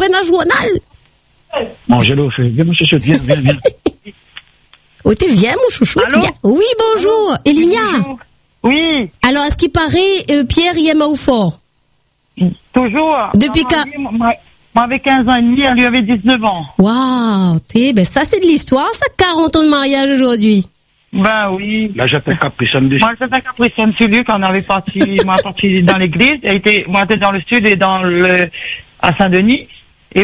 dans le journal. Bon, Angelo, viens, mon chouchou, viens. Oh, t'es viens, mon chouchou. Allô? Oui, bonjour. Elinia. Bonjour. Oui, Alors, à ce qui paraît, Pierre, il aime au fort. toujours. Depuis quand? Moi, avec 15 ans et demi, elle lui avait 19 ans. Waouh, ben ça, c'est de l'histoire, ça, 40 ans de mariage aujourd'hui. Ben oui. Là, j'appelle Capricène dessus. Moi, j'étais Capricène sur lui quand on avait parti, moi, parti dans l'église. Moi, j'étais dans le sud et à Saint-Denis. Et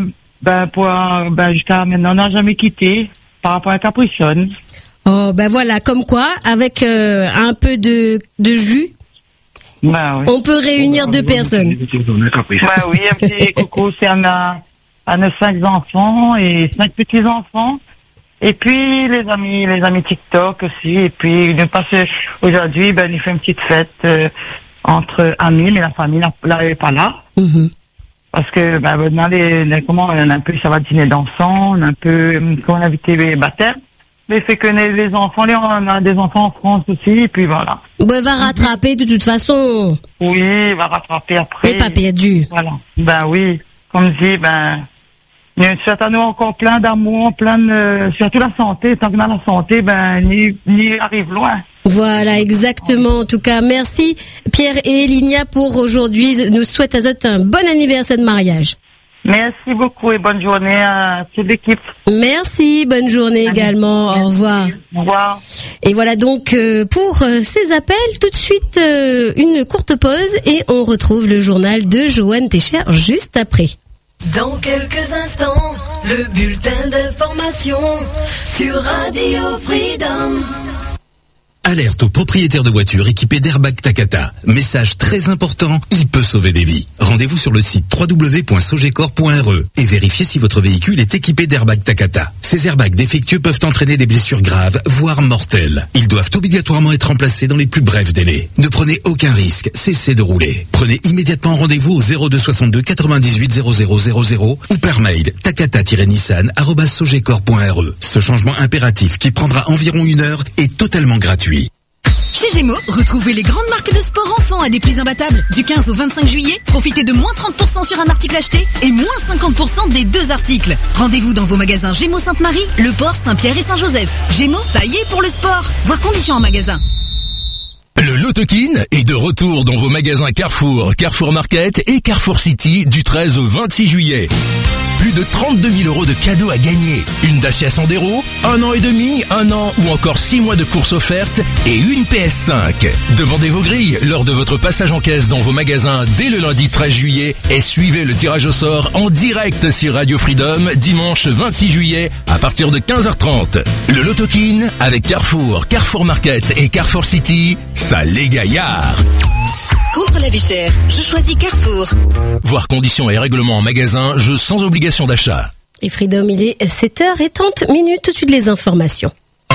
jusqu'à maintenant, on n'a jamais quitté par rapport à Capricène. Oh, ben voilà, comme quoi, avec un peu de jus, Ben oui. on peut réunir deux personnes. Ben oui, un petit coucou, c'est à nos 5 enfants et 5 petits-enfants. Et puis, les amis TikTok aussi. Et puis, il nous passe aujourd'hui, il fait une petite fête entre amis, mais la famille n'est pas là. Mm-hmm. Parce que, maintenant, on a un peu, ça va dîner d'enfants, on a un peu, on a invité les baptêmes. Mais c'est que les enfants, on a des enfants en France aussi, et puis voilà. Bon, il va rattraper de toute façon. Oui, il va rattraper après. Et pas perdu. Voilà. Ben oui. Comme dit, il souhaite à nous encore plein d'amour, surtout la santé. Tant qu'on a la santé, ni arrive loin. Voilà, exactement. En tout cas, merci Pierre et Elinia pour aujourd'hui. Nous souhaitons à eux un bon anniversaire de mariage. Merci beaucoup et bonne journée à toute l'équipe. Merci, bonne journée également. Au revoir. Au revoir. Et voilà donc pour ces appels, tout de suite une courte pause et on retrouve le journal de Joanne Técher juste après. Dans quelques instants, le bulletin d'information sur Radio Freedom. Alerte aux propriétaires de voitures équipées d'Airbag Takata. Message très important, il peut sauver des vies. Rendez-vous sur le site www.sogecor.re et vérifiez si votre véhicule est équipé d'Airbag Takata. Ces airbags défectueux peuvent entraîner des blessures graves, voire mortelles. Ils doivent obligatoirement être remplacés dans les plus brefs délais. Ne prenez aucun risque, cessez de rouler. Prenez immédiatement rendez-vous au 02 62 98 0000 ou par mail takata-nissan@sogecor.re. Ce changement impératif qui prendra environ 1 heure est totalement gratuit. Chez Gémeaux, retrouvez les grandes marques de sport enfants à des prix imbattables. Du 15 au 25 juillet, profitez de moins 30% sur un article acheté et moins 50% des 2 articles. Rendez-vous dans vos magasins Gémeaux Sainte-Marie, Le Port, Saint-Pierre et Saint-Joseph. Gémeaux, taillé pour le sport. Voir conditions en magasin. Le Lotokin est de retour dans vos magasins Carrefour, Carrefour Market et Carrefour City du 13 au 26 juillet. Plus de 32 000 € de cadeaux à gagner. Une Dacia Sandero, 1 an et demi, 1 an ou encore 6 mois de courses offertes et une PS5. Demandez vos grilles lors de votre passage en caisse dans vos magasins dès le lundi 13 juillet et suivez le tirage au sort en direct sur Radio Freedom dimanche 26 juillet à partir de 15h30. Le Lotokin avec Carrefour, Carrefour Market et Carrefour City, ça les gaillards. Contre la vie chère, je choisis Carrefour. Voir conditions et règlements en magasin, jeu sans obligation d'achat. Et Freedom, il est 7h30, tout de suite les informations.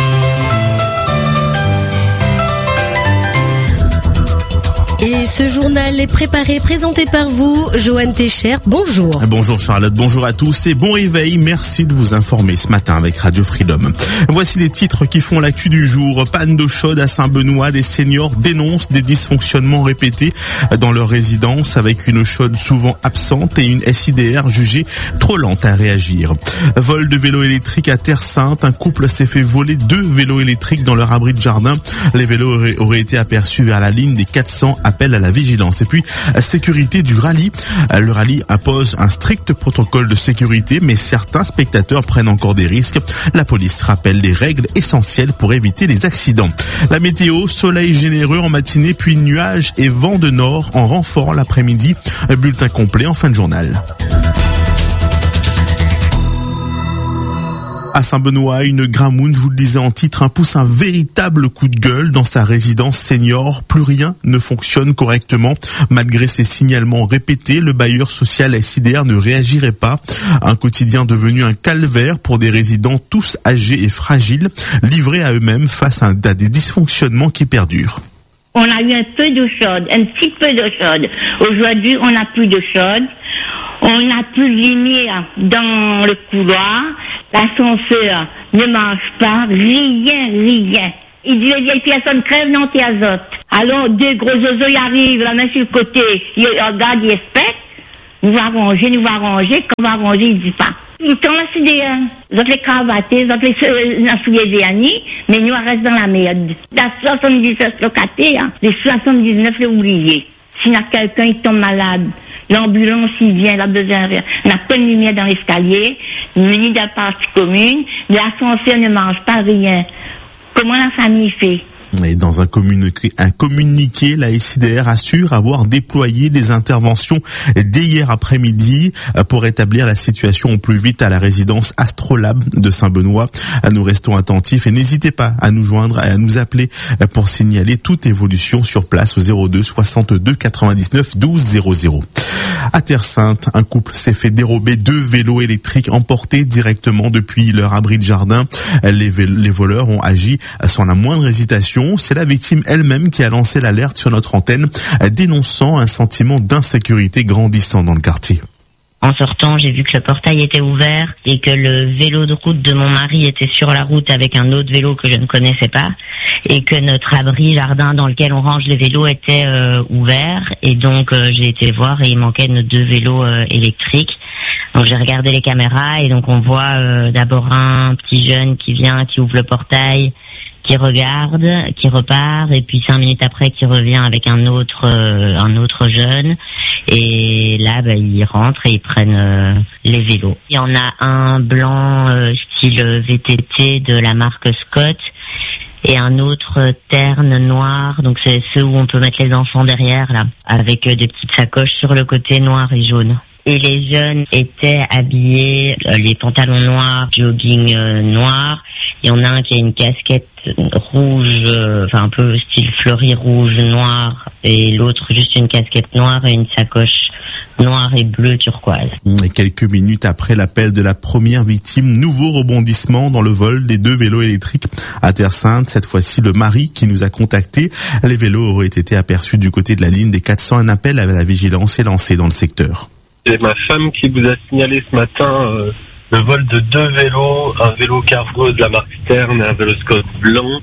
Et ce journal est présenté par vous, Joanne Técher. Bonjour. Bonjour Charlotte, bonjour à tous et bon réveil. Merci de vous informer ce matin avec Radio Freedom. Voici les titres qui font l'actu du jour. Panne d'eau chaude à Saint-Benoît. Des seniors dénoncent des dysfonctionnements répétés dans leur résidence avec une chaude souvent absente et une SIDR jugée trop lente à réagir. Vol de vélos électriques à Terre Sainte. Un couple s'est fait voler 2 vélos électriques dans leur abri de jardin. Les vélos auraient été aperçus vers la ligne des 400. Appel à la vigilance. Et puis, sécurité du rallye. Le rallye impose un strict protocole de sécurité, mais certains spectateurs prennent encore des risques. La police rappelle les règles essentielles pour éviter les accidents. La météo, soleil généreux en matinée, puis nuages et vent de nord en renfort l'après-midi. Bulletin complet en fin de journal. À Saint-Benoît, une gramoune, je vous le disais en titre, pousse un véritable coup de gueule dans sa résidence senior. Plus rien ne fonctionne correctement. Malgré ces signalements répétés, le bailleur social SIDR ne réagirait pas. Un quotidien devenu un calvaire pour des résidents tous âgés et fragiles, livrés à eux-mêmes face à des dysfonctionnements qui perdurent. On a eu un peu d'eau chaude, un petit peu d'eau chaude. Aujourd'hui, on n'a plus d'eau chaude. On n'a plus de lumière dans le couloir. L'ascenseur ne marche pas. Rien. Il dit, les vieilles personnes crèvent d'anti-azote. Alors, 2 gros oiseaux y arrivent, la main sur le côté. Ils regardent, ils respectent. Nous va arranger, quand on va arranger, il dit pas. Ils sont là, c'est des autres les cravatés, d'autres les souliers vernis, mais nous, on reste dans la merde. Dans 77 locataires, les 79 les oubliés. S'il y a quelqu'un qui tombe malade, l'ambulance, il vient, il a besoin, on n'a pas de lumière dans l'escalier, ni dans la partie commune, l'ascenseur ne mange pas rien. Comment la famille fait? Et dans un communiqué, la SIDR assure avoir déployé des interventions dès hier après-midi pour rétablir la situation au plus vite à la résidence Astrolabe de Saint-Benoît. Nous restons attentifs et n'hésitez pas à nous joindre et à nous appeler pour signaler toute évolution sur place au 02 62 99 12 00. À Terre-Sainte, un couple s'est fait dérober 2 vélos électriques emportés directement depuis leur abri de jardin. Les voleurs ont agi sans la moindre hésitation. C'est la victime elle-même qui a lancé l'alerte sur notre antenne, dénonçant un sentiment d'insécurité grandissant dans le quartier. En sortant, j'ai vu que le portail était ouvert et que le vélo de route de mon mari était sur la route avec un autre vélo que je ne connaissais pas et que notre abri jardin dans lequel on range les vélos était ouvert et donc j'ai été voir et il manquait nos 2 vélos électriques. Donc j'ai regardé les caméras et donc on voit d'abord un petit jeune qui vient, qui ouvre le portail, qui regarde, qui repart, et puis 5 minutes après qui revient avec un autre jeune, et là ils rentrent et ils prennent les vélos. Il y en a un blanc style VTT de la marque Scott et un autre terne noir, donc c'est ceux où on peut mettre les enfants derrière là, avec des petites sacoches sur le côté noir et jaune. Et les jeunes étaient habillés, les pantalons noirs, jogging noir. Il y en a un qui a une casquette rouge, enfin un peu style fleuri rouge noir, et l'autre juste une casquette noire et une sacoche noire et bleue turquoise. Et quelques minutes après l'appel de la première victime, nouveau rebondissement dans le vol des 2 vélos électriques à Terre-Sainte. Cette fois-ci, le mari qui nous a contactés. Les vélos auraient été aperçus du côté de la ligne des 400. Un appel à la vigilance est lancé dans le secteur. C'est ma femme qui vous a signalé ce matin le vol de 2 vélos, un vélo cargo de la marque Stern et un vélo Scott blanc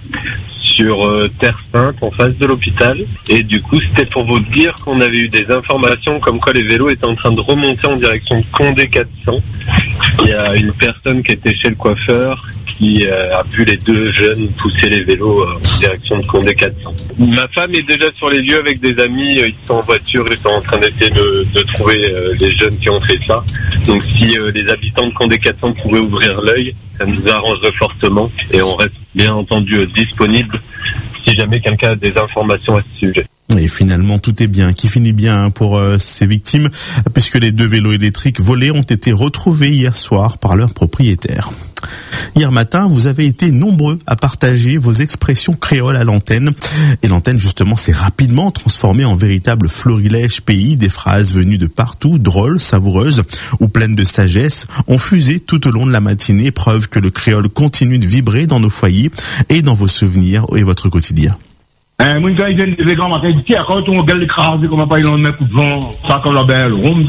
sur Terre-Sainte en face de l'hôpital. Et du coup, c'était pour vous dire qu'on avait eu des informations comme quoi les vélos étaient en train de remonter en direction de Condé 400. Il y a une personne qui était chez le coiffeur qui a vu les 2 jeunes pousser les vélos en direction de Condé 400. Ma femme est déjà sur les lieux avec des amis, ils sont en voiture, ils sont en train d'essayer de trouver les jeunes qui ont fait ça. Donc si les habitants de Condé 400 pouvaient ouvrir l'œil, ça nous arrangerait fortement et on reste bien entendu disponible si jamais quelqu'un a des informations à ce sujet. Et finalement, tout est bien, qui finit bien pour ces victimes, puisque les 2 vélos électriques volés ont été retrouvés hier soir par leur propriétaire. Hier matin, vous avez été nombreux à partager vos expressions créoles à l'antenne. Et l'antenne, justement, s'est rapidement transformée en véritable florilège pays. Des phrases venues de partout, drôles, savoureuses ou pleines de sagesse, ont fusé tout au long de la matinée, preuve que le créole continue de vibrer dans nos foyers et dans vos souvenirs et votre quotidien. Mon gars, il vient de grand matin, il dit, tiens, quand on regarde l'écrasé, comment pas il en met coup de vent, ça comme la belle rhum,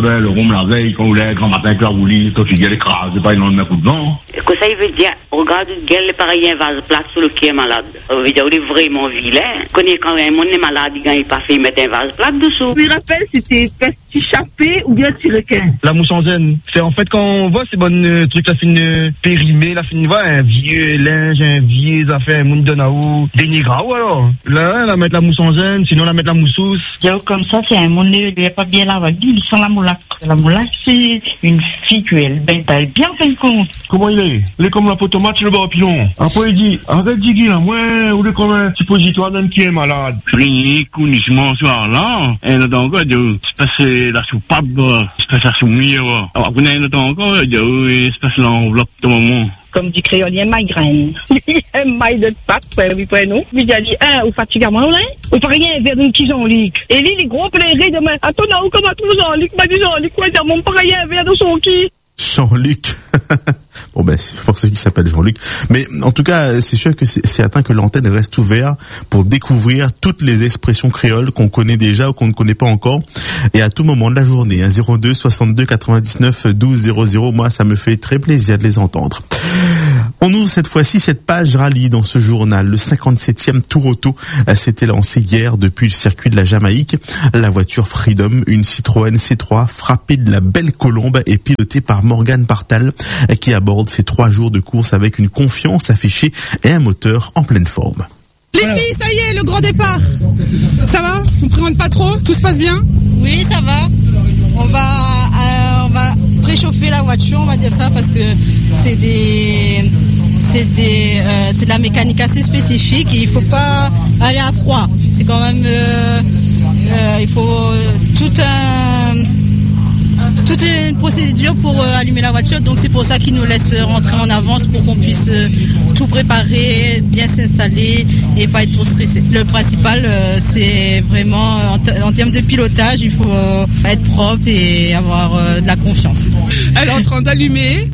la veille, quand on lève grand matin, que la roulie, quand il regarde l'écrasé, pas il en met coup de vent. Que ça, il veut dire, regarde, il pareil un vase plat sur le qui est malade. Ça veut dire, il est vraiment vilain. Quand un monde est malade, il pas fait mettre un vase plat dessous. Je me rappelle, c'était petit chapé ou bien petit requin. La mousse en zen. C'est en fait quand on voit ces bonnes trucs, la fine périmée, la fine, voit un vieux linge, un vieux affaire, un monde de naou, des négraou alors. Là, la mettre la mousse en zen, sinon la mettre la moussous. Comme ça, c'est un monde, il n'est pas bien là, il sent la moulac. La moulac, c'est une fille qui est bien fait compte. Comment il est? Il est comme la potomate, le barbillon. Après, il dit, arrête de dire, moi, ou il est comme un suppositoire d'un qui est malade. Clinique, ou nichement, soir là, et là, donc, il se passe la soupape, il se passe la soumière. Alors, vous n'avez pas encore, il se passe l'enveloppe de moment. Comme dit créole, il y a migraine. Il y a un maille de patte, nous. Puis il a dit, ou fatigament, là. Ou pas rien, vers une petit Jean-Luc. Et lui, les gros plairés demain. Attends, non, comment trouve Jean-Luc? M'a dit Jean-Luc, quoi, dire, mon pas rien, vers de son qui? Jean-Luc. Bon ben c'est pour ceux qui s'appellent Jean-Luc. Mais en tout cas, c'est sûr que c'est certain que l'antenne reste ouverte pour découvrir toutes les expressions créoles qu'on connaît déjà ou qu'on ne connaît pas encore. Et à tout moment de la journée, 02 62 99 12 00. Moi, ça me fait très plaisir de les entendre. On ouvre cette fois-ci cette page rallye dans ce journal. Le 57e Tour Auto s'était lancé hier depuis le circuit de la Jamaïque. La voiture Freedom, une Citroën C3 frappée de la belle colombe et pilotée par Morgan Partal qui aborde ces 3 jours de course avec une confiance affichée et un moteur en pleine forme. Les filles, ça y est, le grand départ. Ça va? On ne présente pas trop? Tout se passe bien? Oui, ça va. On va préchauffer la voiture, on va dire ça, parce que c'est de la mécanique assez spécifique et il faut pas aller à froid. C'est quand même, il faut toute une procédure pour allumer la voiture, donc c'est pour ça qu'ils nous laissent rentrer en avance pour qu'on puisse tout préparer, bien s'installer et pas être trop stressé. Le principal, c'est vraiment en termes de pilotage, il faut être propre et avoir de la confiance. Elle est en train d'allumer.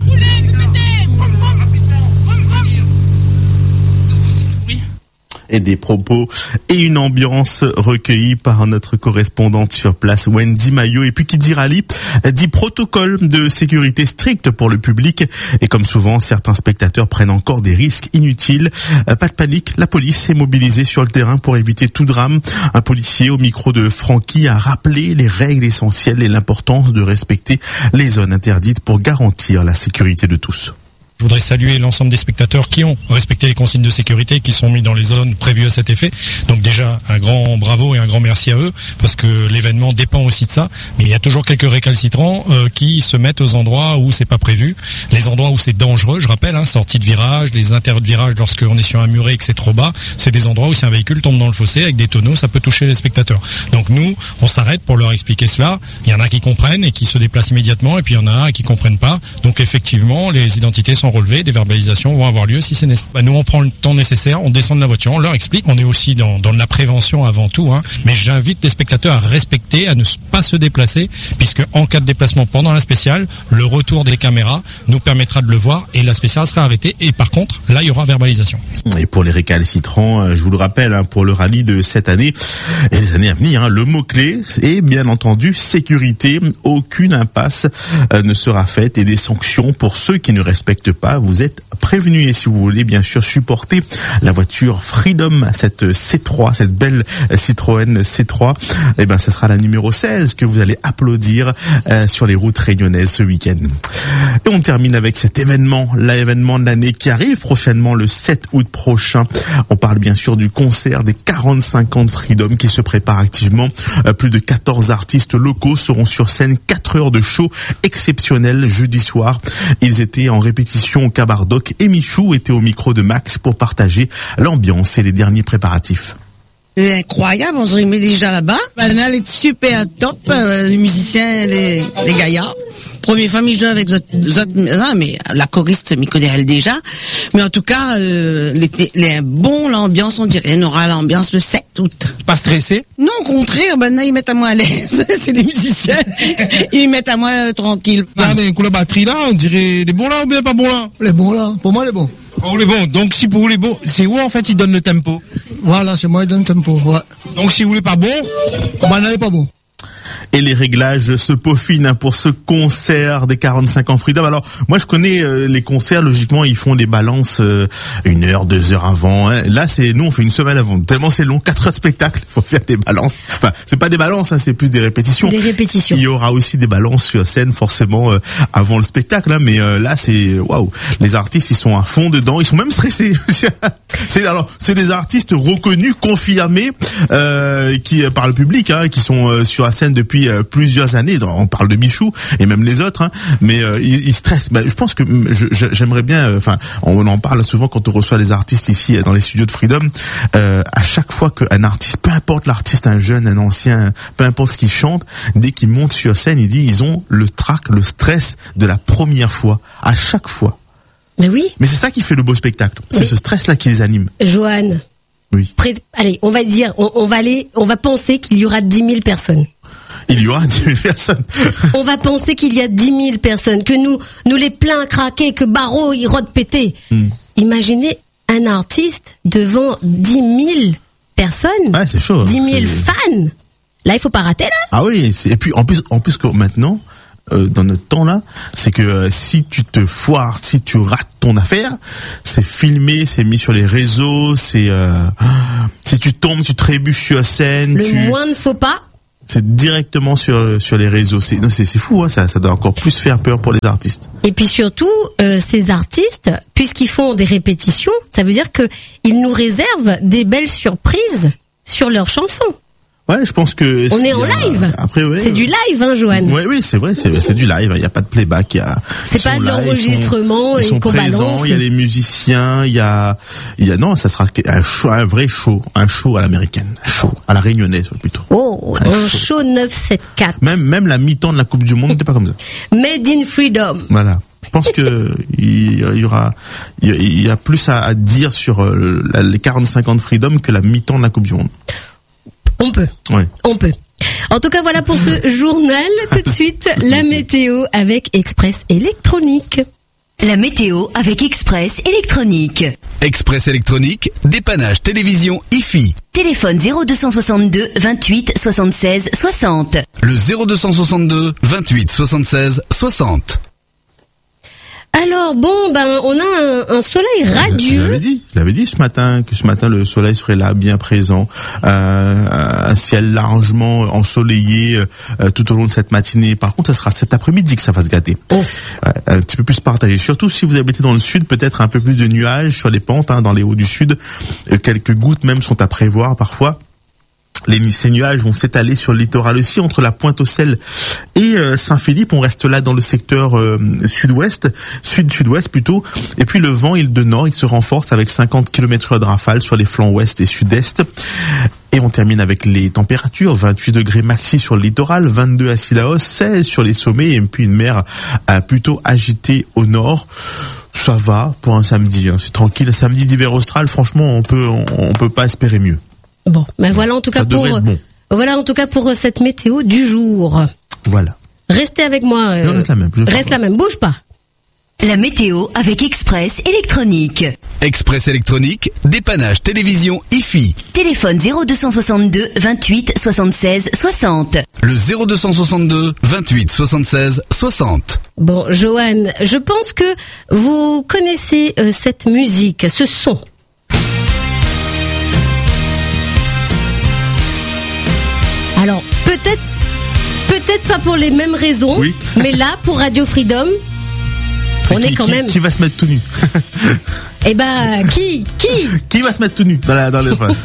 Et des propos et une ambiance recueillis par notre correspondante sur place, Wendy Maillot. Et puis qui dit rallye, dit protocole de sécurité strict pour le public. Et comme souvent, certains spectateurs prennent encore des risques inutiles. Pas de panique, la police est mobilisée sur le terrain pour éviter tout drame. Un policier au micro de Francky a rappelé les règles essentielles et l'importance de respecter les zones interdites pour garantir la sécurité de tous. Je voudrais saluer l'ensemble des spectateurs qui ont respecté les consignes de sécurité, qui sont mis dans les zones prévues à cet effet. Donc déjà, un grand bravo et un grand merci à eux, parce que l'événement dépend aussi de ça. Mais il y a toujours quelques récalcitrants qui se mettent aux endroits où c'est pas prévu, les endroits où c'est dangereux. Je rappelle, sortie de virage, les intérêts de virage lorsqu'on est sur un muret et que c'est trop bas, c'est des endroits où si un véhicule tombe dans le fossé avec des tonneaux, ça peut toucher les spectateurs. Donc nous, on s'arrête pour leur expliquer cela. Il y en a qui comprennent et qui se déplacent immédiatement, et puis il y en a qui comprennent pas. Donc effectivement, les identités sont relevées, des verbalisations vont avoir lieu si c'est nécessaire. Nous, on prend le temps nécessaire, on descend de la voiture, on leur explique. On est aussi dans la prévention avant tout, mais j'invite les spectateurs à respecter, à ne pas se déplacer, puisque en cas de déplacement pendant la spéciale, le retour des caméras nous permettra de le voir et la spéciale sera arrêtée. Et par contre, là, il y aura verbalisation. Et pour les récalcitrants, je vous le rappelle, pour le rallye de cette année et les années à venir, le mot-clé est bien entendu sécurité. Aucune impasse ne sera faite et des sanctions pour ceux qui ne respectent pas. Vous êtes prévenus. Et si vous voulez bien sûr supporter la voiture Freedom, cette C3, cette belle Citroën C3, ça sera la numéro 16 que vous allez applaudir sur les routes réunionnaises ce week-end. Et on termine avec cet événement, l'événement de l'année qui arrive prochainement le 7 août prochain. On parle bien sûr du concert des 45 ans de Freedom qui se prépare activement. Plus de 14 artistes locaux seront sur scène, 4 heures de show exceptionnel jeudi soir. Ils étaient en répétition au Cabardoc et Michou était au micro de Max pour partager l'ambiance et les derniers préparatifs. C'est incroyable, on se remet déjà là-bas. Elle est super top, les musiciens, les gaillards. Première fois, je joue avec mais la choriste m'y connaît elle déjà. Mais en tout cas, l'ambiance, on dirait, on aura l'ambiance le 7 août. Pas stressé? Non, au contraire, ils mettent à moi à l'aise. C'est les musiciens. Ils mettent à moi tranquille. Mais la batterie là, on dirait les bons là ou bien pas bons là? Les bons là, pour moi les bons. Pour les bons, donc si pour les bons, c'est où en fait ils donnent le tempo? Voilà, c'est moi qui donne le tempo, ouais. Donc si vous voulez pas bon, non, il est pas bon. Et les réglages se peaufinent pour ce concert des 45 ans Freedom. Alors, moi, je connais les concerts. Logiquement, ils font des balances 1 heure, 2 heures avant. Là, nous, on fait une semaine avant. Tellement c'est long, 4 heures de spectacle. Il faut faire des balances. Enfin, c'est pas des balances, c'est plus des répétitions. Des répétitions. Il y aura aussi des balances sur scène, forcément, avant le spectacle. Mais là, c'est waouh. Les artistes, ils sont à fond dedans. Ils sont même stressés. C'est des artistes reconnus, confirmés, qui par le public, qui sont sur la scène depuis plusieurs années. On parle de Michou et même les autres, mais ils stressent. Je pense que j'aimerais bien. On en parle souvent quand on reçoit les artistes ici dans les studios de Freedom. À chaque fois qu'un artiste, peu importe l'artiste, un jeune, un ancien, peu importe ce qu'il chante, dès qu'il monte sur scène, ils ont le trac, le stress de la première fois. À chaque fois. Mais oui. Mais c'est ça qui fait le beau spectacle. C'est ce stress-là qui les anime. Johan. Oui. Allez, on va dire, on va penser qu'il y aura 10 000 personnes. Il y aura 10 000 personnes. On va penser qu'il y a 10 000 personnes, que nous les pleins craqués, que Barreau, il rôde pété. Imaginez un artiste devant 10 000 personnes. Ouais, c'est chaud. 10 000 fans. Là, il faut pas rater, là. Ah oui, et puis, en plus que maintenant, dans notre temps là, c'est que si tu te foires, si tu rates ton affaire, c'est filmé, c'est mis sur les réseaux, c'est si tu tombes, tu trébuches sur scène, moins ne faut pas. C'est directement sur les réseaux. C'est fou, hein, ça doit encore plus faire peur pour les artistes. Et puis surtout, ces artistes, puisqu'ils font des répétitions, ça veut dire que ils nous réservent des belles surprises sur leurs chansons. Ouais, je pense que on est en live. Après, ouais, c'est du live, hein, Johan. Oui, c'est vrai, c'est du live. Il y a pas de playback. C'est pas de l'enregistrement et qu'on balance. Ils sont présents. Il y a les musiciens. Il y a non, ça sera un vrai show, un show à l'américaine, un show à la réunionnaise plutôt. Oh, un show 974. Même la mi-temps de la Coupe du Monde n'était pas comme ça. Made in Freedom. Voilà. Je pense que il y a plus à dire sur les 45 ans de Freedom que la mi-temps de la Coupe du Monde. On peut. Ouais. On peut. En tout cas, voilà pour ce journal. Tout de suite, la météo avec Express Électronique. La météo avec Express Électronique. Express Électronique, dépannage télévision IFI. Téléphone 0262 28 76 60. Le 0262 28 76 60. Alors bon, on a un soleil radieux. Je l'avais dit ce matin que ce matin le soleil serait là, bien présent, un ciel largement ensoleillé tout au long de cette matinée. Par contre, ça sera cet après-midi que ça va se gâter. Un petit peu plus partagé. Surtout si vous habitez dans le sud, peut-être un peu plus de nuages sur les pentes, dans les hauts du sud. Quelques gouttes même sont à prévoir parfois. Ces nuages vont s'étaler sur le littoral aussi, entre la Pointe-aux-Sel et Saint-Philippe. On reste là dans le secteur sud-ouest plutôt. Et puis le vent de nord, il se renforce avec 50 km/h de rafale sur les flancs ouest et sud-est. Et on termine avec les températures, 28 degrés maxi sur le littoral, 22 à Sillaos, 16 sur les sommets, et puis une mer plutôt agitée au nord. Ça va pour un samedi, hein. C'est tranquille. Un samedi d'hiver austral, franchement, on peut pas espérer mieux. Bon, voilà en tout cas pour cette météo du jour. Voilà. Restez avec moi. Reste la même. Reste la même. Bouge pas. La météo avec Express Électronique. Express Électronique, dépannage télévision IFI. Téléphone 0262 28 76 60. Le 0262 28 76 60. Bon, Johan, je pense que vous connaissez cette musique, ce son. Alors, peut-être pas pour les mêmes raisons, oui. Mais là, pour Radio Freedom, Qui va se mettre tout nu? Eh ben, qui va se mettre tout nu dans les phrases?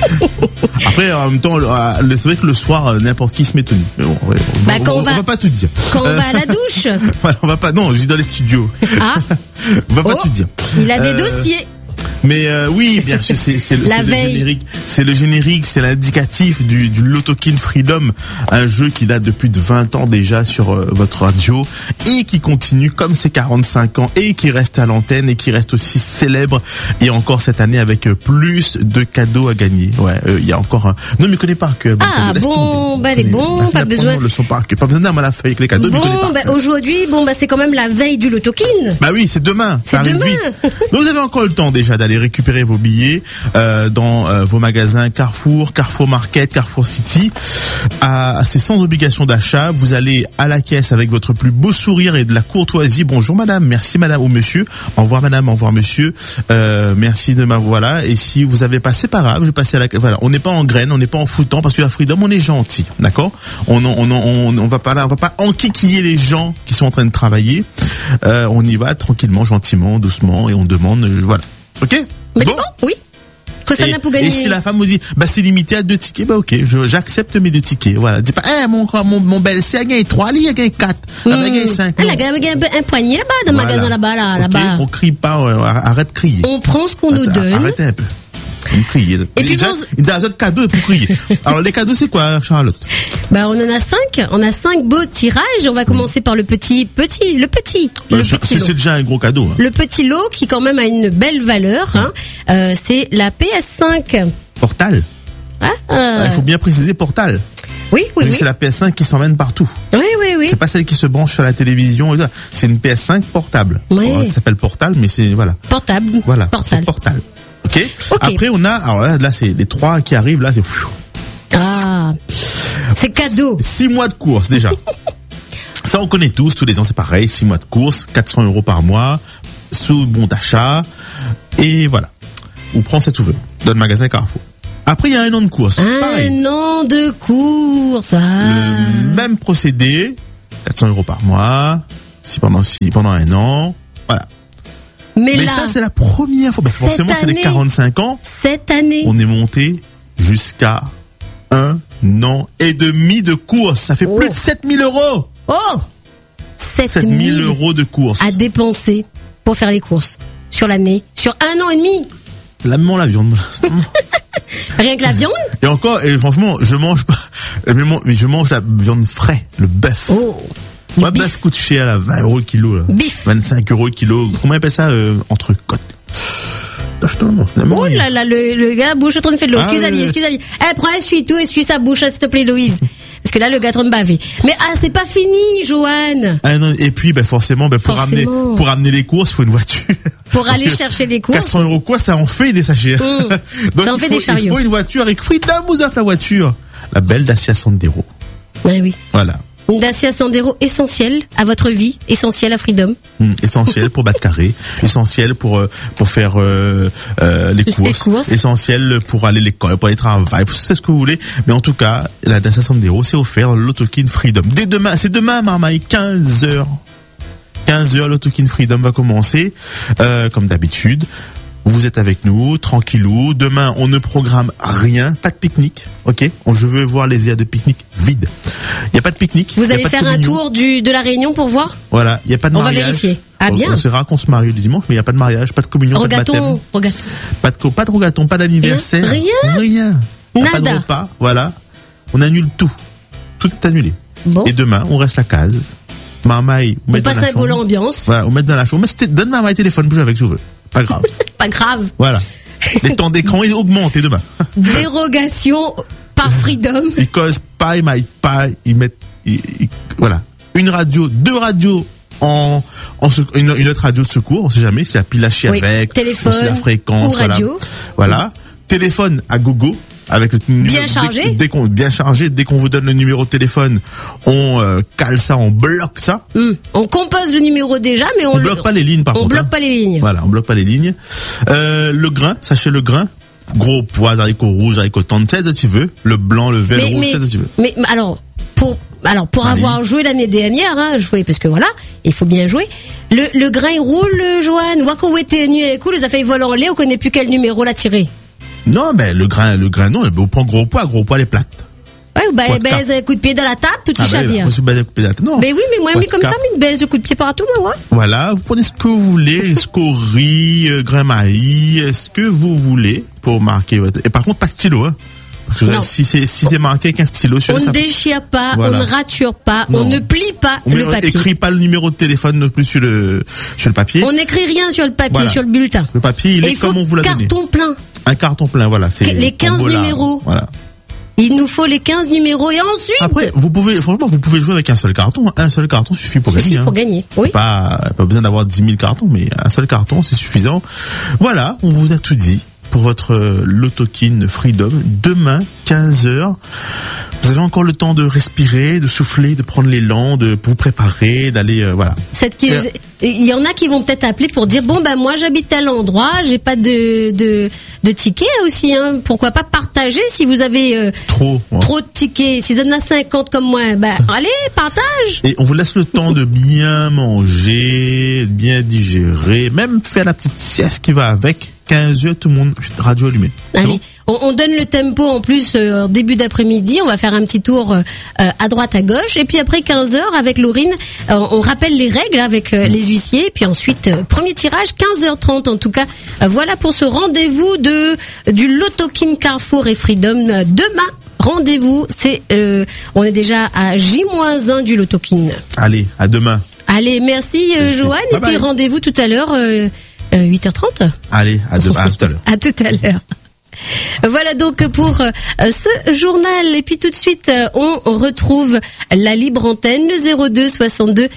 Après, en même temps, c'est vrai que le soir, n'importe qui se met tout nu. Mais bon, on va pas tout dire. Quand on va à la douche. Voilà, on va pas. Non, je dis dans les studios. Ah. On va pas tout dire. Il a des dossiers. Mais oui, bien sûr, c'est le générique. C'est le générique, c'est l'indicatif du Loto King Freedom, un jeu qui date de plus de 20 ans déjà sur votre radio et qui continue comme ses 45 ans et qui reste à l'antenne et qui reste aussi célèbre et encore cette année avec plus de cadeaux à gagner. Ouais, il y a encore un. Non, mais connais pas que. Les bons, pas besoin. Le son par cœur, pas besoin d'avoir la feuille avec les cadeaux. Aujourd'hui, c'est quand même la veille du Loto King. Bah oui, c'est demain. C'est demain. Vite. Donc vous avez encore le temps déjà d'aller récupérer vos billets dans vos magasins Carrefour, Carrefour Market, Carrefour City. C'est sans obligation d'achat. Vous allez à la caisse avec votre plus beau sourire et de la courtoisie. Bonjour madame, merci madame ou monsieur. Au revoir madame, au revoir monsieur. Merci de voilà. Et si vous avez pas, c'est pas grave. Je passe à la voilà. On n'est pas en graine, on n'est pas en foutant parce que à Freedom on est gentil, d'accord. On va pas enquiquiller les gens qui sont en train de travailler. On y va tranquillement, gentiment, doucement et on demande voilà. Ok. Mais bon, oui. Que ça n'a pas gagné. Et si la femme vous dit, c'est limité à 2 tickets, ok, j'accepte mes 2 tickets. Voilà. Dis pas, mon belle-sœur a gagné 3 lits, elle a gagné 4. Elle a gagné 5. Elle a gagné un poignet là-bas, dans le magasin là-bas. On crie pas, arrête de crier. On prend ce qu'on nous donne. Arrêtez un peu. On crie. Et puis dans un cadeau pour crier. Alors les cadeaux c'est quoi, Charlotte? On en a 5. On a 5 beaux tirages. On va commencer par le petit lot. C'est déjà un gros cadeau. Hein. Le petit lot qui quand même a une belle valeur. Hein. C'est la PS5. Portal. Il faut bien préciser Portal. Oui. C'est la PS5 qui s'emmène partout. Oui. C'est pas celle qui se branche sur la télévision. C'est une PS5 portable. Oui. Ça s'appelle Portal, mais c'est voilà. Portable. Voilà. C'est Portal. Okay. Après on a, alors là c'est les 3 qui arrivent là, c'est. C'est cadeau. 6 mois de course déjà. Ça, on connaît tous les ans, c'est pareil, 6 mois de course, 400 € par mois, sous bon d'achat, et voilà. Ou prends ça tu veux, dans le magasin Carrefour. Après, il y a un an de course. Un an de course. Le même procédé, 400 € par mois, pendant un an, voilà. Mais là, ça, c'est la première fois. Forcément, c'est les 45 ans. Cette année. On est monté jusqu'à 1 an et demi de course. Ça fait plus de 7 000 €. Oh! 7 000 € de course. À dépenser pour faire les courses. Sur l'année. Sur 1 an et demi. L'amement, la viande. Rien que la viande? Et encore, et franchement, je mange pas, mais je mange la viande fraîche, le bœuf. Oh. Le bœuf coûte cher, là, 20 € le kilo, là. Bif. 25 € le kilo. Comment on appelle ça, entrecôte? Oh là là, le gars, bouche en train de faire de l'eau. Excuse-moi. Prends, essuie sa bouche, s'il te plaît, Loïse. Parce que là, le gars est en train de baver. Mais, c'est pas fini, Joanne. Et puis, forcément, pour amener les courses, il faut une voiture. Pour aller chercher les courses. 400 € quoi, ça en fait des sachets. Donc, ça en fait des chariots. Il faut une voiture avec Freedom, vous offre la voiture. La belle Dacia Sandero. Oui. Voilà. Une Dacia Sandero essentielle à votre vie, essentielle à Freedom. Essentielle pour battre carré, essentielle pour faire les courses, essentielle pour aller à l'école, pour aller travailler, c'est ce que vous voulez. Mais en tout cas, la Dacia Sandero, c'est offert dans l'Autokin Freedom. Dès demain, c'est demain, Marmaille, 15h. 15h, l'Autokin Freedom va commencer, comme d'habitude. Vous êtes avec nous, tranquillou. Demain, on ne programme rien, pas de pique-nique, ok? Je veux voir les aires de pique-nique vides. Il n'y a pas de pique-nique. Vous allez faire un tour de la Réunion pour voir? Voilà, il n'y a pas de mariage. On va vérifier. Ah bien. C'est rare qu'on se marie le dimanche, mais il n'y a pas de mariage, pas de communion, pas de baptême. Pas de rogaton, pas d'anniversaire. Rien. Nada. Pas de repas, voilà. On annule tout. Tout est annulé. Bon. Et demain, on reste la case. Marmaille, on passe un beau ambiance. Voilà, on met dans la chambre. Donne Marmaille téléphone, bouge avec, si tu veux. Pas grave. Pas grave. Voilà. Les temps d'écran, ils augmentent, et demain. Dérogation par Freedom. Ils causent pas, ils maillent pas, ils mettent, voilà. Une radio, 2 radios une autre radio de secours, on sait jamais, c'est la pile lâchée avec. Téléphone. C'est la fréquence. Ou radio. Voilà. Téléphone à gogo. Avec le numéro bien chargé. Bien chargé. Dès qu'on vous donne le numéro de téléphone, on cale ça, on bloque ça. On compose le numéro déjà, mais on bloque pas les lignes par contre. On bloque pas les lignes. Voilà, on bloque pas les lignes. Le grain, sachez le grain. Gros pois, haricots rouges, haricots tendres, c'est ça tu veux. Le blanc, le vert, le rouge, c'est ça tu veux. Mais alors pour avoir joué l'année dernière, joué parce que voilà, il faut bien jouer. Le grain il roule, Joanne. Wako était nu et cool, les affaires volent en lait, on connaît plus quel numéro l'a tiré. Non, le grain, non, on prend gros poids les plates. Ouais, ou baise un coup de pied dans la table, tout y chavire. Non. Mais oui, mais moi, mis comme ça, mais une baise de coup de pied partout, moi, ouais. Voilà, vous prenez ce que vous voulez, scorie, grain maïs, ce que vous voulez pour marquer votre... Et par contre, pas de stylo, hein. Parce que si c'est marqué avec un stylo sur on ne déchire pas, voilà. On ne rature pas, on ne plie pas le papier. On n'écrit pas le numéro de téléphone non plus sur le papier. On n'écrit rien sur le papier, sur le bulletin. Le papier, il est comme on vous l'a donné. Carton plein. Un carton plein, voilà. C'est les 15 numéros. Voilà. Il nous faut les 15 numéros et ensuite. Après, vous pouvez jouer avec un seul carton. Un seul carton suffit pour gagner. Pour gagner, oui. Pas besoin d'avoir 10 000 cartons, mais un seul carton, c'est suffisant. Voilà, on vous a tout dit pour votre L'Autokin Freedom. Demain, 15h. Vous avez encore le temps de respirer, de souffler, de prendre l'élan, de vous préparer, d'aller, voilà. Il y en a qui vont peut-être appeler pour dire moi j'habite à l'endroit, j'ai pas de tickets aussi, hein. Pourquoi pas partager si vous avez trop de tickets. Si vous en avez 50 comme moi, allez, partage. Et on vous laisse le temps de bien manger, de bien digérer, même faire la petite sieste qui va avec. 15h, tout le monde, radio allumée. Allez, on donne le tempo en plus début d'après-midi. On va faire un petit tour à droite, à gauche. Et puis après 15h, avec Laurine, on rappelle les règles avec les huissiers. Et puis ensuite, premier tirage, 15h30 en tout cas. Voilà pour ce rendez-vous du L'Autokin Carrefour et Freedom. Demain, rendez-vous, on est déjà à J-1 du L'Autokin. Allez, à demain. Allez, merci Joanne. Et puis rendez-vous tout à l'heure. 8h30. Allez, à tout à l'heure. À tout à l'heure. Voilà donc pour ce journal. Et puis tout de suite, on retrouve la libre antenne, le 02 62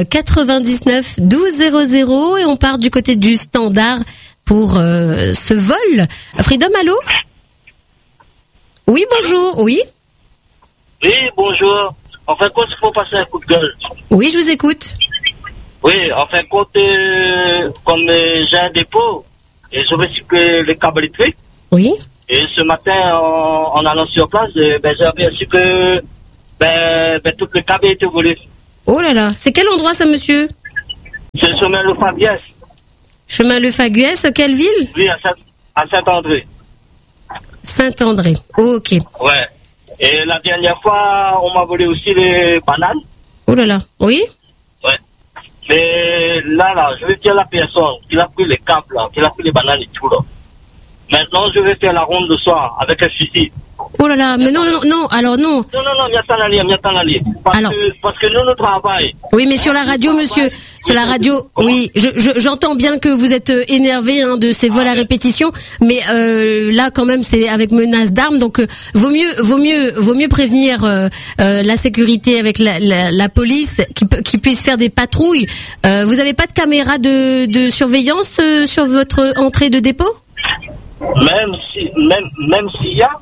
99 12 00. Et on part du côté du standard pour ce vol. Freedom, allô? Oui, bonjour. Oui. Oui, bonjour. en fait, il faut passer un coup de gueule. Oui, je vous écoute. Oui, en fait, comme j'ai un dépôt, et je vais supprimer les câbles électriques. Oui. Et ce matin, en allant sur place, j'ai aperçu que toutes les câbles étaient volés. Oh là là, c'est quel endroit ça, monsieur? C'est le chemin Le Faguès. Chemin Le Faguès, quelle ville? Oui, à Saint-André. Saint-André, ok. Ouais. Et la dernière fois, on m'a volé aussi les bananes. Oh là là, oui. Ouais. Mais là, je vais dire à la personne qui a pris les câbles, là, qui a pris les bananes et tout, là. Maintenant, je vais faire la ronde le soir avec un fusil. Oh là là, mais non, alors non. Non, il y a tant d'aller. Parce que nous travaillons. Oui, mais sur la radio, monsieur, sur la radio, oui, j'entends bien que vous êtes énervé de ces vols à répétition, mais là, quand même, c'est avec menace d'armes, donc vaut mieux prévenir la sécurité avec la police qui puisse faire des patrouilles. Vous avez pas de caméra de surveillance sur votre entrée de dépôt? Même s'il y a,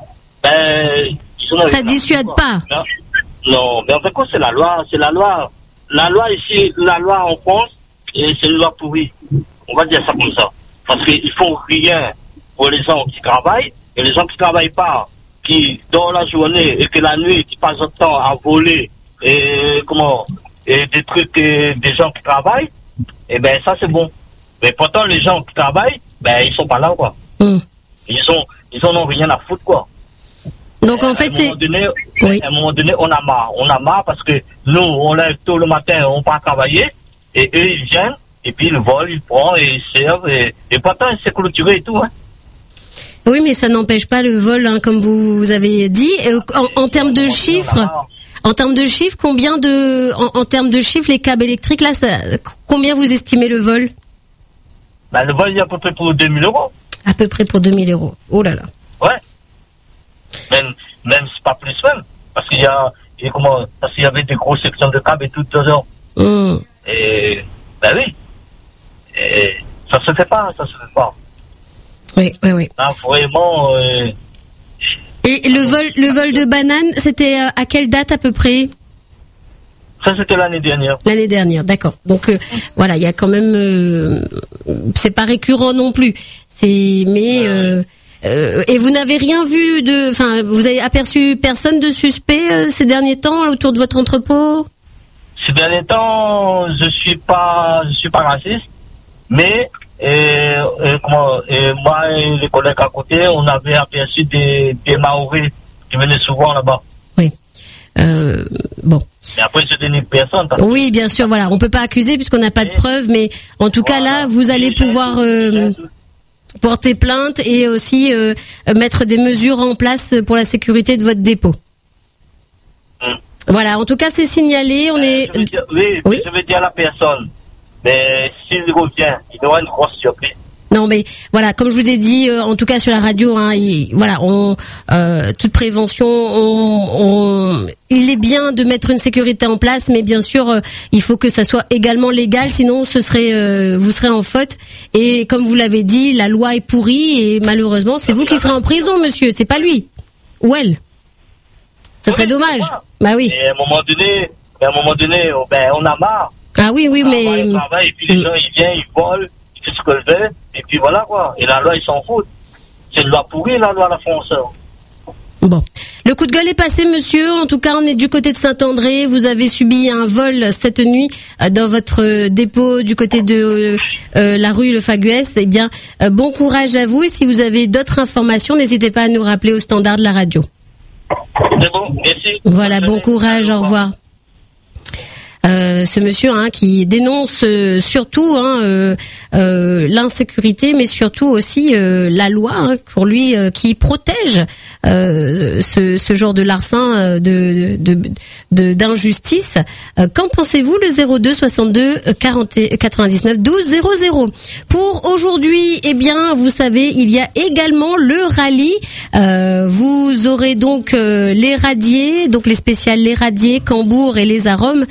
ça dissuade pas. Non, mais en fait, c'est la loi. La loi ici, la loi en France, c'est une loi pourrie. On va dire ça comme ça. Parce qu'ils font rien pour les gens qui travaillent, et les gens qui travaillent pas, qui dorment la journée, et que la nuit, qui passent le temps à voler, et des trucs, des gens qui travaillent, et ça c'est bon. Mais pourtant, les gens qui travaillent, ils sont pas là, quoi. Ils en ont rien à foutre, quoi. Donc en fait, à un moment donné, on a marre parce que nous, on lève tôt le matin, on part travailler, et eux, ils viennent, et puis ils volent, ils prennent, et ils servent, et pourtant, c'est clôturé et tout, hein. Oui, mais ça n'empêche pas le vol, comme vous avez dit. En termes de chiffres, combien en termes de chiffres, les câbles électriques, là, combien vous estimez le vol? Le vol, il y a à peu près pour 2000 €. À peu près pour 2000 €. Oh là là. Ouais. Même c'est pas plus même. Parce qu'il y avait des grosses sections de câbles et tout dedans. Et, oui. Et ça se fait pas. Oui. Là, vraiment, Et le vol de bananes, c'était à quelle date à peu près? Ça, c'était l'année dernière. L'année dernière, d'accord. Donc voilà, il y a quand même, c'est pas récurrent non plus. Et vous n'avez rien vu vous avez aperçu personne de suspect ces derniers temps autour de votre entrepôt? Ces derniers temps, je suis pas raciste, mais moi et les collègues à côté, on avait aperçu des Maoris qui venaient souvent là-bas. Oui. Bon. Mais après, je dénigre personne. Oui, bien sûr, voilà. On peut pas accuser puisqu'on n'a pas de preuves, mais en tout cas là, vous allez pouvoir porter plainte et aussi mettre des mesures en place pour la sécurité de votre dépôt. Voilà. En tout cas, c'est signalé. Je vais dire à la personne. Mais s'il revient, il aura une grosse surprise. Non, mais voilà, comme je vous ai dit, en tout cas sur la radio, toute prévention, il est bien de mettre une sécurité en place, mais bien sûr, il faut que ça soit également légal, sinon vous serez en faute. Et comme vous l'avez dit, la loi est pourrie et malheureusement, c'est vous qui serez en prison, monsieur, c'est pas lui ou elle. Ça serait dommage. Bah oui. Et à un moment donné, on a marre. Ah oui, mais. Et puis les gens, ils viennent, ils volent. C'est ce que je veux, et puis voilà quoi. Et la loi, ils s'en foutent. C'est une loi pourrie, la loi, la France. Bon. Le coup de gueule est passé, monsieur. En tout cas, on est du côté de Saint-André. Vous avez subi un vol cette nuit dans votre dépôt du côté de la rue Le Faguès. Eh bien, bon courage à vous. Et si vous avez d'autres informations, n'hésitez pas à nous rappeler au standard de la radio. C'est bon, merci. Voilà, bon courage, au revoir. Ce monsieur qui dénonce surtout l'insécurité, mais surtout aussi la loi pour lui qui protège ce genre de larcin d'injustice. Qu'en pensez-vous? Le 02 62 99 12 00. Pour aujourd'hui, eh bien, vous savez, il y a également le rallye. Vous aurez donc les radiers, donc les spéciales les radiers, Cambourg et les arômes.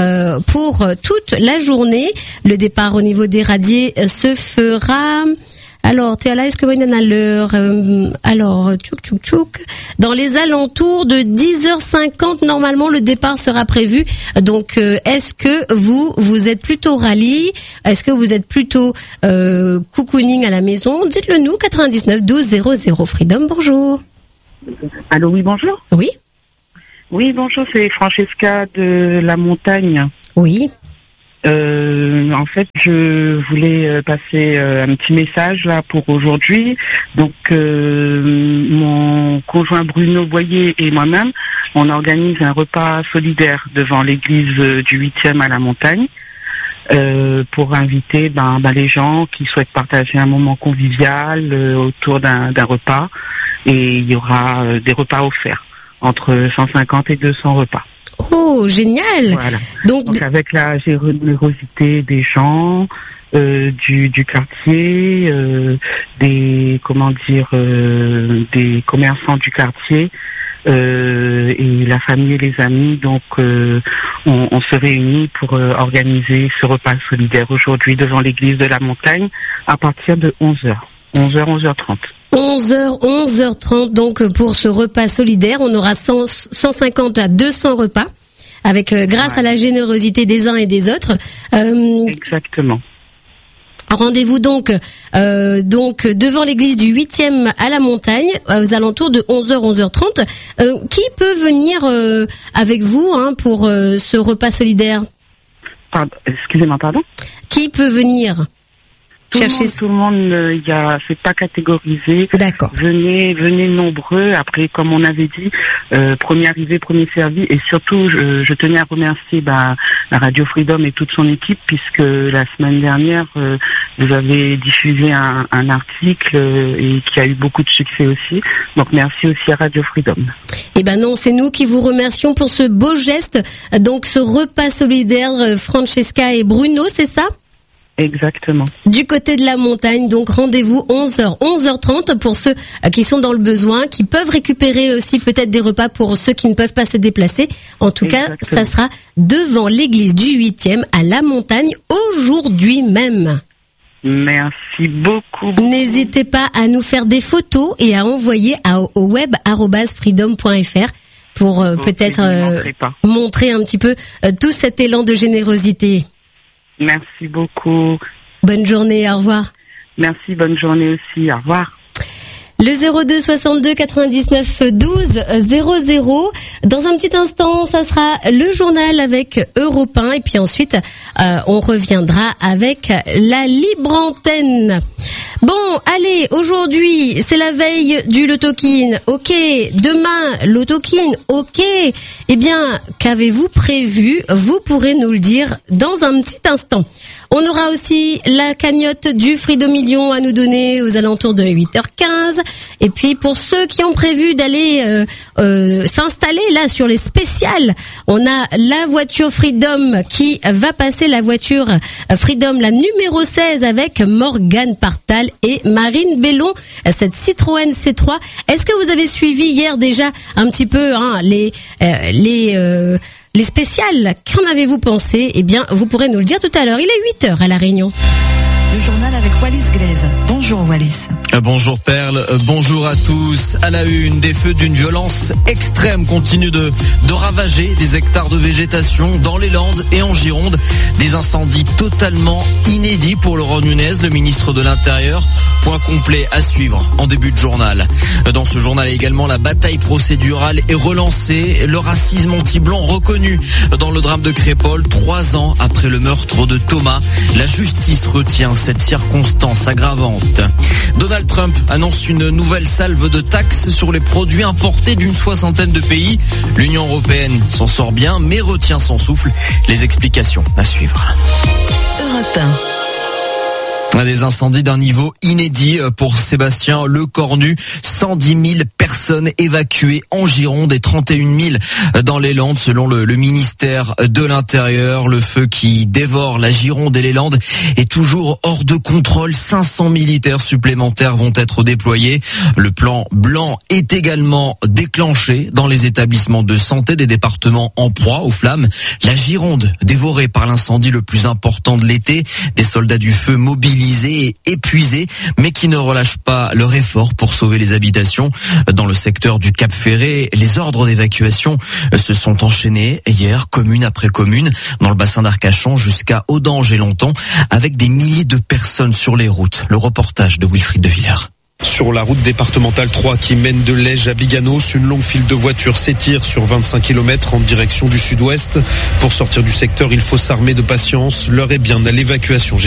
Pour toute la journée. Le départ au niveau des radiers se fera Alors, t'es à la, est-ce que il y en a l'heure? Alors, tchouk. Dans les alentours de 10h50, normalement, le départ sera prévu. Donc, est-ce que vous êtes plutôt rallye? Est-ce que vous êtes plutôt cocooning à la maison? Dites-le nous, 99 12 00 Freedom, bonjour. Allô, oui, bonjour. Oui. Oui, bonjour, c'est Francesca de la Montagne. Oui. En fait, je voulais passer un petit message là pour aujourd'hui. Donc, mon conjoint Bruno Boyer et moi-même, on organise un repas solidaire devant l'église du 8e à la Montagne pour inviter les gens qui souhaitent partager un moment convivial autour d'un repas. Et il y aura des repas offerts, entre 150 et 200 repas. Oh, génial! Voilà. Donc avec la générosité des gens, du quartier, des commerçants du quartier, et la famille et les amis. Donc on se réunit pour organiser ce repas solidaire aujourd'hui devant l'église de la Montagne à partir de 11h. 11h30. 11h30, donc pour ce repas solidaire, on aura 150 à 200 repas, avec grâce à la générosité des uns et des autres. Exactement. Rendez-vous donc devant l'église du 8e à la Montagne, aux alentours de 11h, 11h30. Qui peut venir avec vous pour ce repas solidaire? Excusez-moi, pardon? Qui peut venir? Tout le monde, c'est pas catégorisé. D'accord. Venez nombreux. Après, comme on avait dit, premier arrivé, premier servi. Et surtout, je tenais à remercier la Radio Freedom et toute son équipe, puisque la semaine dernière, vous avez diffusé un article et qui a eu beaucoup de succès aussi. Donc, merci aussi à Radio Freedom. Eh ben non, c'est nous qui vous remercions pour ce beau geste. Donc, ce repas solidaire, Francesca et Bruno, c'est ça? Exactement. Du côté de la Montagne, donc rendez-vous 11h, 11h30 pour ceux qui sont dans le besoin, qui peuvent récupérer aussi peut-être des repas pour ceux qui ne peuvent pas se déplacer. En tout cas, ça sera devant l'église du 8e à la Montagne aujourd'hui même. Merci beaucoup. N'hésitez pas à nous faire des photos et à envoyer au web @freedom.fr pour peut-être montrer un petit peu tout cet élan de générosité. Merci beaucoup. Bonne journée, au revoir. Merci, bonne journée aussi, au revoir. Le 02 62 99 12 00. Dans un petit instant, ça sera le journal avec Europe 1 et puis ensuite, on reviendra avec la libre antenne. Bon, allez, aujourd'hui, c'est la veille du Lotokin. Ok, demain, Lotokin. Ok. Eh bien, qu'avez-vous prévu? Vous pourrez nous le dire dans un petit instant. On aura aussi la cagnotte du Freedom Million à nous donner aux alentours de 8h15. Et puis, pour ceux qui ont prévu d'aller s'installer là sur les spéciales, on a la voiture Freedom qui va passer, la voiture Freedom, la numéro 16 avec Morgane Partal et Marine Bellon, cette Citroën C3. Est-ce que vous avez suivi hier déjà un petit peu les spéciales? Qu'en avez-vous pensé? Eh bien, vous pourrez nous le dire tout à l'heure. Il est 8h à La Réunion. Le journal avec Wallis Glaise. Bonjour Wallis. Bonjour Perle, bonjour à tous. À la une, des feux d'une violence extrême continuent de ravager des hectares de végétation dans les Landes et en Gironde. Des incendies totalement inédits pour Laurent Nunez, le ministre de l'Intérieur. Point complet à suivre en début de journal. Dans ce journal également, la bataille procédurale est relancée. Le racisme anti-blanc reconnu dans le drame de Crépol, 3 ans après le meurtre de Thomas. La justice retient cette circonstance aggravante. Donald Trump annonce une nouvelle salve de taxes sur les produits importés d'une 60aine de pays. L'Union européenne s'en sort bien, mais retient son souffle. Les explications à suivre. Europe 1. Des incendies d'un niveau inédit pour Sébastien Lecornu. 110 000 personnes évacuées en Gironde et 31 000 dans les Landes selon le ministère de l'Intérieur. Le feu qui dévore la Gironde et les Landes est toujours hors de contrôle. 500 militaires supplémentaires vont être déployés. Le plan blanc est également déclenché dans les établissements de santé des départements en proie aux flammes. La Gironde dévorée par l'incendie le plus important de l'été. Des soldats du feu mobilisés mobilisés et épuisés, mais qui ne relâchent pas leur effort pour sauver les habitations. Dans le secteur du Cap Ferré, les ordres d'évacuation se sont enchaînés hier, commune après commune, dans le bassin d'Arcachon jusqu'à Audange et Longtemps, avec des milliers de personnes sur les routes. Le reportage de Wilfried de Villers. Sur la route départementale 3 qui mène de Lège à Biganos, une longue file de voitures s'étire sur 25 km en direction du sud-ouest. Pour sortir du secteur, il faut s'armer de patience. L'heure est bien à l'évacuation générale.